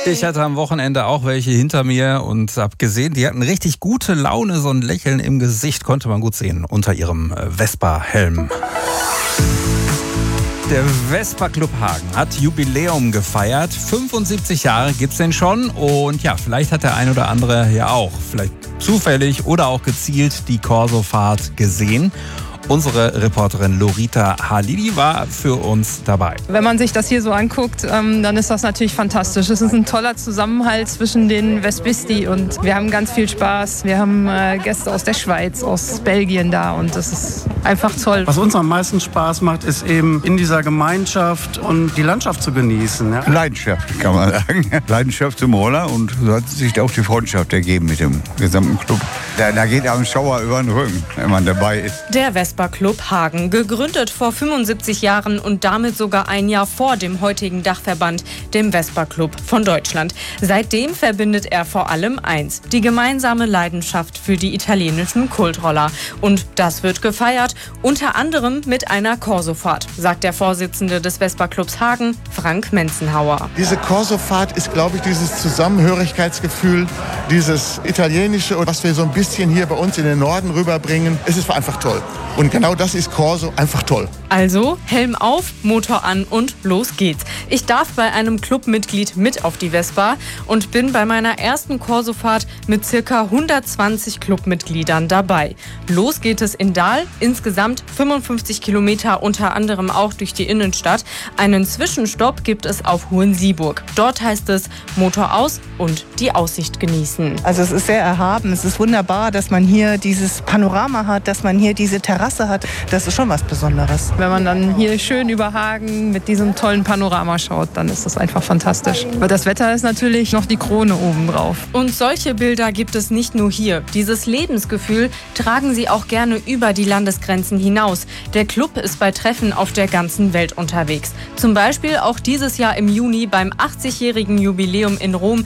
Ich hatte am Wochenende auch welche hinter mir und habe gesehen, die hatten richtig gute Laune, so ein Lächeln im Gesicht, konnte man gut sehen unter ihrem Vespa-Helm. Der Vespa Club Hagen hat Jubiläum gefeiert. 75 Jahre gibt's den schon und ja, vielleicht hat der ein oder andere ja auch, vielleicht zufällig oder auch gezielt die Corso-Fahrt gesehen. Unsere Reporterin Lorita Halidi war für uns dabei. Wenn man sich das hier so anguckt, dann ist das natürlich fantastisch. Es ist ein toller Zusammenhalt zwischen den Vespisti und wir haben ganz viel Spaß. Wir haben Gäste aus der Schweiz, aus Belgien da und das ist einfach toll. Was uns am meisten Spaß macht, ist eben in dieser Gemeinschaft und die Landschaft zu genießen. Ja? Leidenschaft, kann man sagen. Leidenschaft zum Roller und so hat sich auch die Freundschaft ergeben mit dem gesamten Club. Da geht einem Schauer über den Rücken, wenn man dabei ist. Der Vespa Club Hagen, gegründet vor 75 Jahren und damit sogar ein Jahr vor dem heutigen Dachverband, dem Vespa Club von Deutschland. Seitdem verbindet er vor allem eins: die gemeinsame Leidenschaft für die italienischen Kultroller. Und das wird gefeiert, unter anderem mit einer Corsofahrt, sagt der Vorsitzende des Vespa Clubs Hagen, Frank Menzenhauer. Diese Corsofahrt ist, glaube ich, dieses Zusammenhörigkeitsgefühl, dieses Italienische, was wir so ein bisschen hier bei uns in den Norden rüberbringen. Es ist einfach toll. Und genau das ist Corso, einfach toll. Also Helm auf, Motor an und los geht's. Ich darf bei einem Clubmitglied mit auf die Vespa und bin bei meiner ersten Corsofahrt mit ca. 120 Clubmitgliedern dabei. Los geht es in Dahl, insgesamt 55 Kilometer, unter anderem auch durch die Innenstadt. Einen Zwischenstopp gibt es auf Hohensieburg. Dort heißt es Motor aus und die Aussicht genießen. Also es ist sehr erhaben, es ist wunderbar, dass man hier dieses Panorama hat, dass man hier diese Terrasse hat. Das ist schon was Besonderes. Wenn man dann hier schön über Hagen mit diesem tollen Panorama schaut, dann ist das einfach fantastisch. Weil das Wetter ist natürlich noch die Krone obendrauf. Und solche Bilder gibt es nicht nur hier. Dieses Lebensgefühl tragen sie auch gerne über die Landesgrenzen hinaus. Der Club ist bei Treffen auf der ganzen Welt unterwegs. Zum Beispiel auch dieses Jahr im Juni beim 80-jährigen Jubiläum in Rom